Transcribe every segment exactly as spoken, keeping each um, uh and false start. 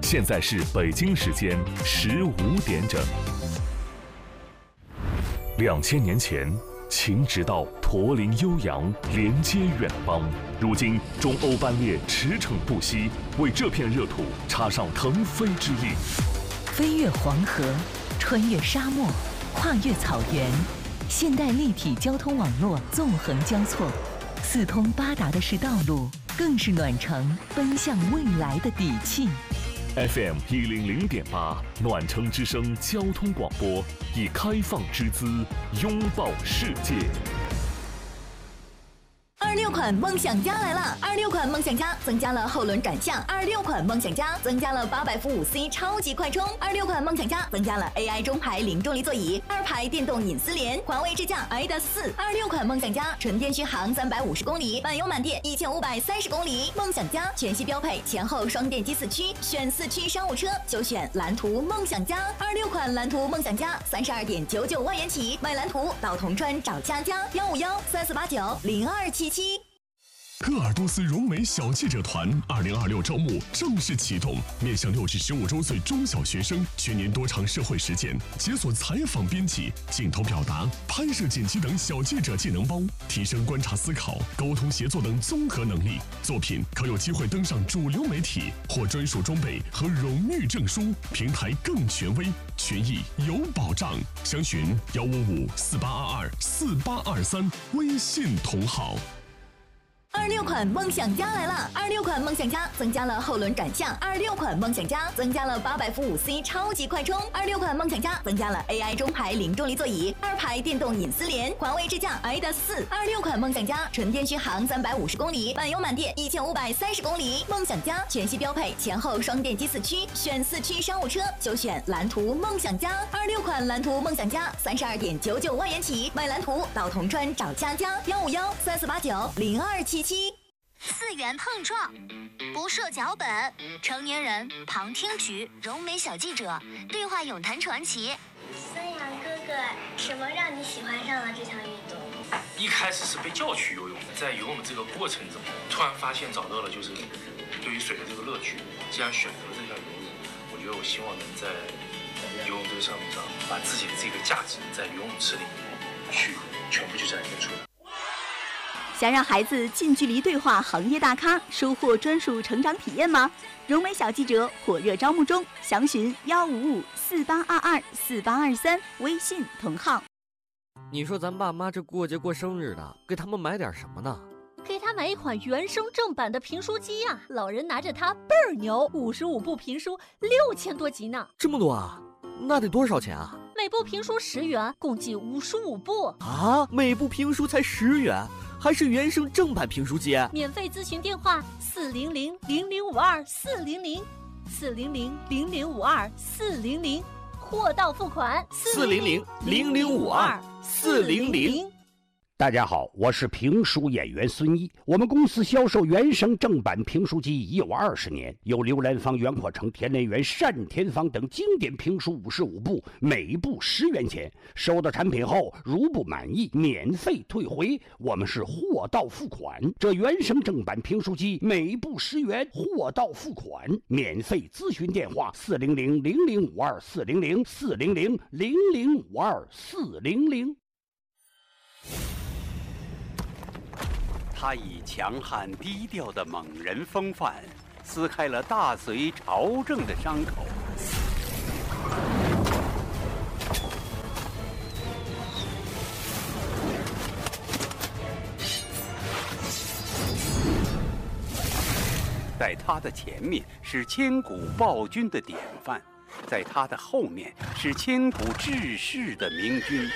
现在是北京时间十五点整。两千年前，秦直道驼铃悠扬，连接远邦。如今，中欧班列驰骋不息，为这片热土插上腾飞之翼。 飞越黄河，穿越沙漠，跨越草原，现代立体交通网络纵横交错，四通八达的是道路，更是暖城奔向未来的底气。 F M 一零零点八，暖城之声交通广播，以开放之姿拥抱世界。 二六款梦想家来了！二六款梦想家增加了后轮转向，二六款梦想家增加了八百伏五 C 超级快充，二六款梦想家增加了 A I 中排零重力座椅，二排电动隐私联，环卫支架 I D A S 四。二六款梦想家纯电续航三百五十公里，满油满电一千五百三十公里。梦想家全系标配前后双电机四驱，选四驱商务车就选蓝图梦想家。二六款蓝图梦想家三十二点九九万元起，买蓝图到铜川找佳佳，幺五幺三四八九零二七七。 鄂尔多斯融美小记者团二零二六招募正式启动，面向六至十五周岁中小学生，全年多场社会实践，解锁采访编辑、镜头表达、拍摄剪辑等小记者技能包，提升观察思考、沟通协作等综合能力。作品可有机会登上主流媒体，获专属装备和荣誉证书，平台更权威，权益有保障。详询幺五五四八二二四八二三，微信同号。 二六款梦想家来了！二六款梦想家增加了后轮转向，二六款梦想家增加了八百伏五 C 超级快充，二六款梦想家增加了 A I 中排零重力座椅，二排电动隐私联，环卫支架 I D A S 四。二六款梦想家纯电续航三百五十公里，满油满电一千五百三十公里。梦想家全系标配前后双电机四驱，选四驱商务车就选蓝图梦想家。二六款蓝图梦想家三十二点九九万元起，买蓝图到铜川找佳佳，幺五幺三四八九零二七七。 四元碰撞，不设脚本，成年人旁听局，柔美小记者，对话咏谈传奇。 孙杨哥哥，什么让你喜欢上了这项运动？ 一开始是被叫去游泳，在游泳这个过程中，突然发现找到了就是对于水的这个乐趣。既然选择了这项游泳，我觉得我希望能在游泳这个项目上，把自己的这个价值在游泳池里面去全部去展现出来。 想让孩子近距离对话行业大咖，收获专属成长体验吗？融美小记者火热招募中，详询幺五五四八二二四八二三，微信同号。 你说咱爸妈这过节过生日的，给他们买点什么呢？ 给他买一款原声正版的评书机呀、啊，老人拿着它倍儿牛，五十五部评书，六千多集呢。 这么多啊？那得多少钱啊？ 每部评书十元，共计五十五部啊！每部评书才十元。还是原声正版评书机， 免费咨询电话四零零零零五二四零零四零零零零五二四零零，货到付款四零零零零五二四零零。 大家好，我是评书演员孙一。我们公司销售原声正版评书机已有二十年，有刘兰芳、袁阔成、田连元、单田芳等经典评书五十五部，每部十元钱。收到产品后，如不满意，免费退回。我们是货到付款。这原声正版评书机每部十元，货到付款，免费咨询电话四零零零零五二四零零四零零零零五二四零零。 他以强悍低调的猛人风范，撕开了大隋朝政的伤口。在他的前面是千古暴君的典范，在他的后面是千古治世的明君。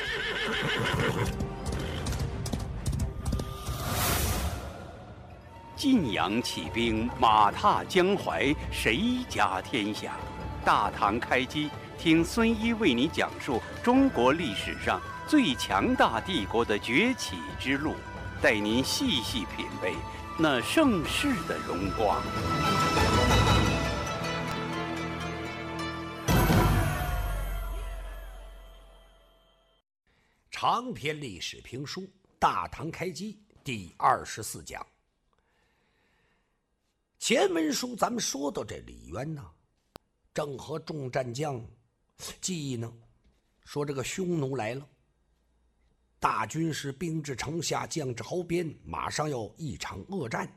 晋阳起兵，马踏江淮，谁家天下？大唐开机，听孙一为你讲述中国历史上最强大帝国的崛起之路，带您细细品味那盛世的荣光。 长篇历史评书《大唐开机》第二十四讲。前文书咱们说到这李渊呢， 正和众战将计议呢，说这个匈奴来了，大军是兵至城下，将至壕边，马上要一场恶战。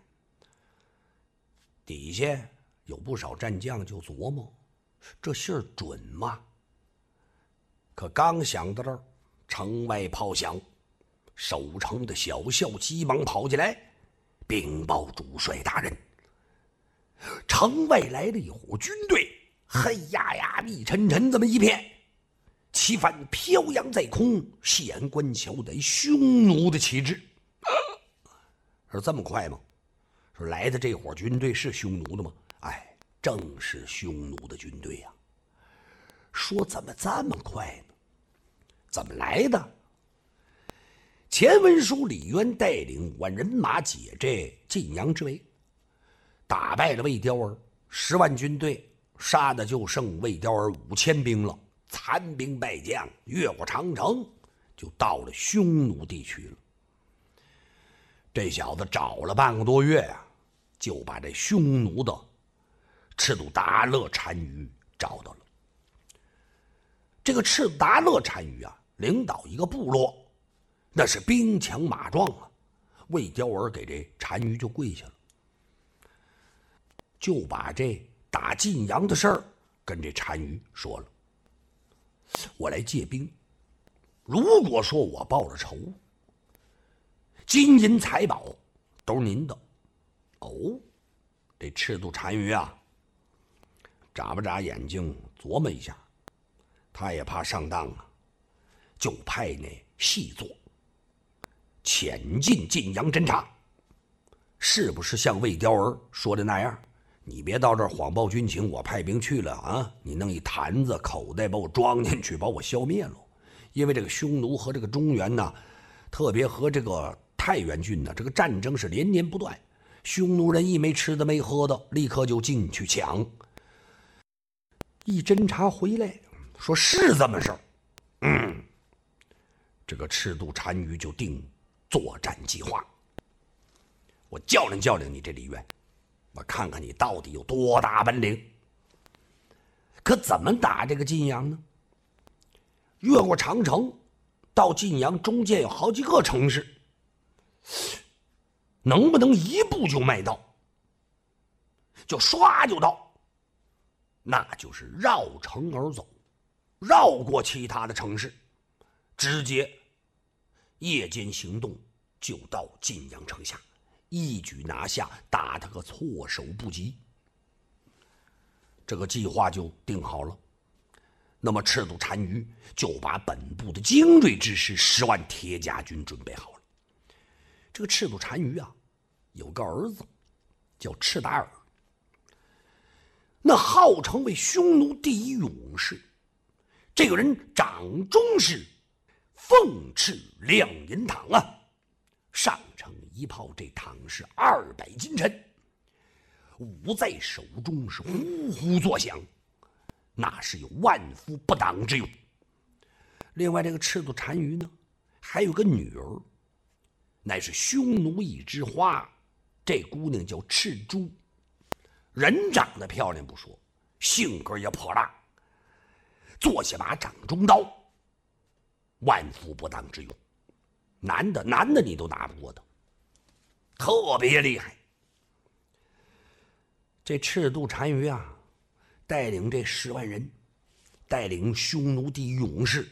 底下有不少战将就琢磨，这信儿准吗？可刚想到这儿，城外炮响，守城的小校急忙跑进来，禀报主帅大人，城外来了一伙军队，黑压压、密沉沉这么一片，旗帆飘扬在空，县官瞧得匈奴的旗帜。说这么快吗？说来的这伙军队是匈奴的吗？哎，正是匈奴的军队呀、啊。说怎么这么快呢？怎么来的？前文书李渊带领万人马解这晋阳之围，打败了魏雕儿十万军队，杀的就剩魏雕儿五千兵了，残兵败将，越过长城就到了匈奴地区了。这小子找了半个多月啊，就把这匈奴的赤土达勒单于找到了。这个赤土达勒单于啊，领导一个部落，那是兵强马壮啊。魏雕儿给这单于就跪下了，就把这打晋阳的事儿跟这单于说了。我来借兵，如果说我报了仇，金银财宝都是您的。哦，这赤土单于啊，眨巴眨眼睛琢磨一下，他也怕上当啊，就派那细作潜进晋阳侦查，是不是像魏雕儿说的那样？你别到这儿谎报军情，我派兵去了啊，你弄一坛子口袋把我装进去，把我消灭了。因为这个匈奴和这个中原呢，特别和这个太原郡呢，这个战争是连年不断。匈奴人一没吃的没喝的，立刻就进去抢。一侦查回来，说是这么事儿。嗯，这个赤土单于就定作战计划。我较量较量你这李渊，我看看你到底有多大本领。可怎么打这个晋阳呢？越过长城到晋阳中间有好几个城市，能不能一步就迈到，就唰就到？那就是绕城而走，绕过其他的城市，直接夜间行动就到晋阳城下，一举拿下，打他个措手不及。这个计划就定好了。那么赤土单于就把本部的精锐之师十万铁甲军准备好了。这个赤土单于啊，有个儿子叫赤达尔，那号称为匈奴第一勇士。这个人掌中是凤翅亮银镗啊，上乘一炮，这镗是二百斤沉，舞在手中是呼呼作响，那是有万夫不挡之勇。另外这个赤土单于呢，还有个女儿，乃是匈奴一枝花，这姑娘叫赤珠，人长得漂亮不说，性格也泼辣，坐下把掌中刀，万夫不挡之勇，男的男的你都打不过的，特别厉害。这赤土单于啊，带领这十万人，带领匈奴第一勇士，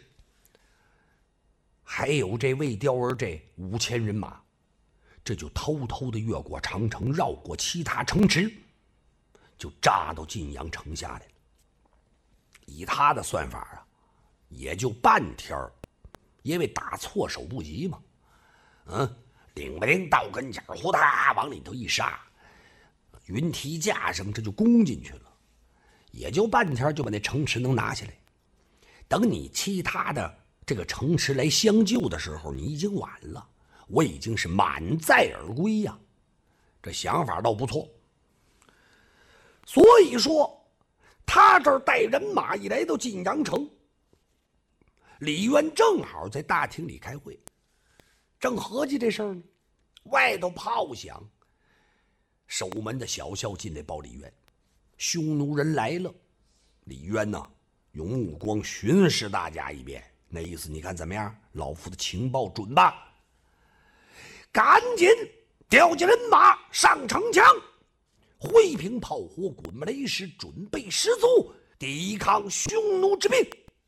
还有这魏雕儿这五千人马，这就偷偷的越过长城，绕过其他城池，就扎到晋阳城下来了。以他的算法啊，也就半天儿，因为打措手不及嘛。嗯，领不领到跟前，呼嗒往里头一杀，云梯架上这就攻进去了，也就半天就把那城池能拿下来。等你其他的这个城池来相救的时候，你已经晚了，我已经是满载而归呀、啊。这想法倒不错。所以说，他这儿带人马一来到晋阳城，李渊正好在大厅里开会，正合计这事儿呢。外头炮响，守门的小校进来报李渊，匈奴人来了。 李渊呢，用目光巡视大家一遍，那意思你看怎么样？老夫的情报准吧？赶紧调集人马上城墙，挥平炮火，滚木雷石，准备十足，抵抗匈奴之兵。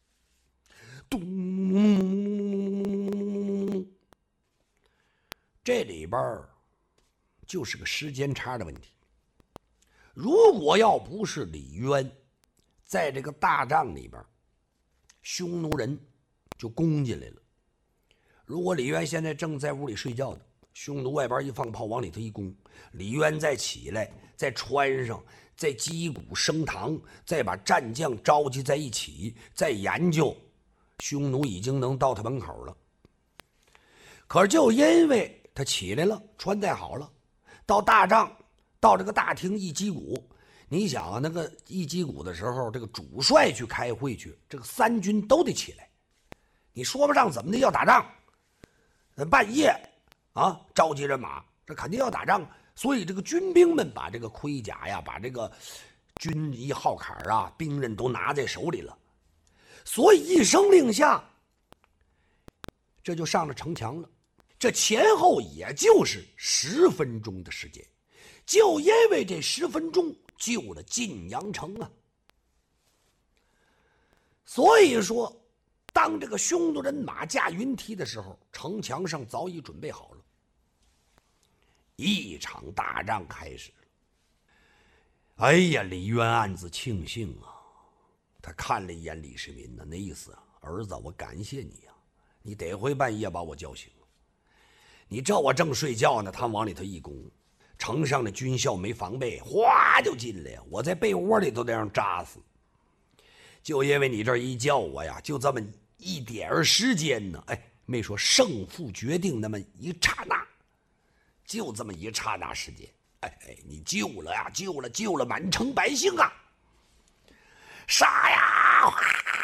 咚！这里边就是个时间差的问题。如果要不是李渊在这个大帐里边，匈奴人就攻进来了。如果李渊现在正在屋里睡觉呢，匈奴外边一放炮往里头一攻，李渊再起来，再穿上，再击鼓升堂，再把战将召集在一起，再研究，匈奴已经能到他门口了。可是就因为他起来了，穿戴好了，到大帐，到这个大厅一击鼓，你想啊，那个一击鼓的时候，这个主帅去开会去，这个三军都得起来。你说不上怎么的要打仗，半夜啊召集人马，这肯定要打仗。所以这个军兵们把这个盔甲呀，把这个军衣号坎啊，兵刃都拿在手里了。所以一声令下，这就上了城墙了。这前后也就是十分钟的时间，就因为这十分钟救了晋阳城啊。所以说，当这个匈奴人马驾云梯的时候，城墙上早已准备好了。一场大仗开始了。哎呀，李渊暗自庆幸啊，他看了一眼李世民呢，那意思啊，儿子，我感谢你啊，你得回半夜把我叫醒。你这我正睡觉呢，他往里头一攻，城上的军校没防备，哗就进来，我在被窝里头那样扎死。就因为你这一叫我呀，就这么一点时间呢，哎，没说胜负决定那么一刹那，就这么一刹那时间，哎哎，你救了呀，救了，救了满城百姓啊！杀呀！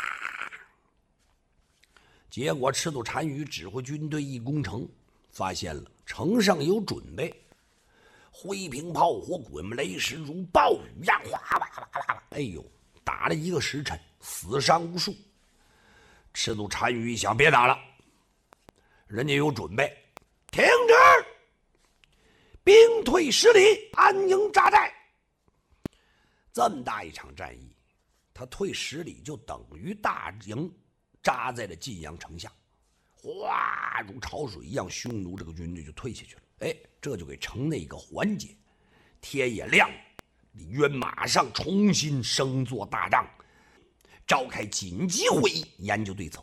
结果赤兔单于指挥军队一攻城，发现了城上有准备，挥平炮火，滚木雷石，如暴雨呀，哗啦啦啦！哎呦，打了一个时辰，死伤无数。赤兔单于一想，别打了，人家有准备，停止，兵退十里，安营扎寨。这么大一场战役，他退十里就等于大营扎在了晋阳城下，哗，如潮水一样，匈奴这个军队就退下去了。哎，这就给城内一个缓解。天也亮，李渊马上重新升座大帐，召开紧急会议，研究对策。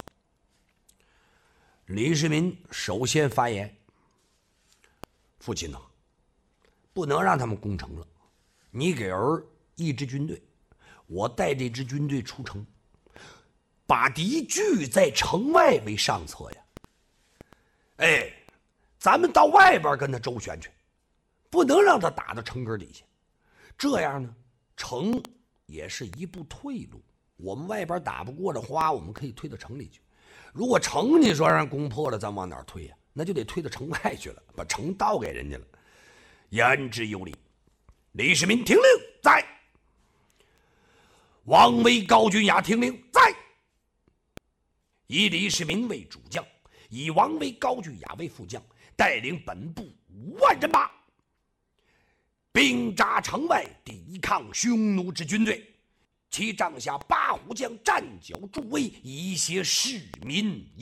李世民首先发言：“父亲呐、啊，不能让他们攻城了。你给儿一支军队，我带这支军队出城，把敌拒在城外为上策呀。哎，咱们到外边跟他周旋去，不能让他打到城根底下。这样呢，城也是一步退路。我们外边打不过的花，我们可以退到城里去。如果城你说让攻破了，咱往哪儿退呀？那就得退到城外去了，把城倒给人家了。言之有理。李世民听令，在。王维、高君雅听令，在。以李世民为主将，以王维、高君雅为副将，带领本部五万人马，兵扎城外，抵抗匈奴之军队。其帐下八虎将站脚助威，以挟市民